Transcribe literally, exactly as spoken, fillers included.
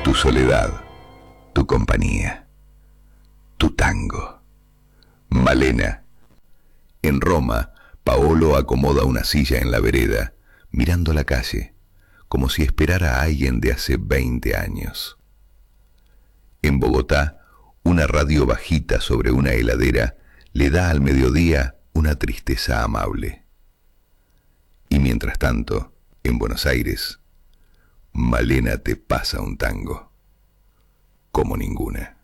Tu soledad, tu compañía, tu tango. Malena. En Roma, Paolo acomoda una silla en la vereda, mirando la calle, como si esperara a alguien de hace veinte años. En Bogotá, una radio bajita sobre una heladera le da al mediodía una tristeza amable. Y mientras tanto, en Buenos Aires, Malena te pasa un tango como ninguna.